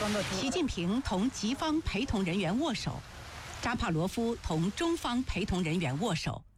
习近平同吉方陪同人员握手，扎帕罗夫同中方陪同人员握手。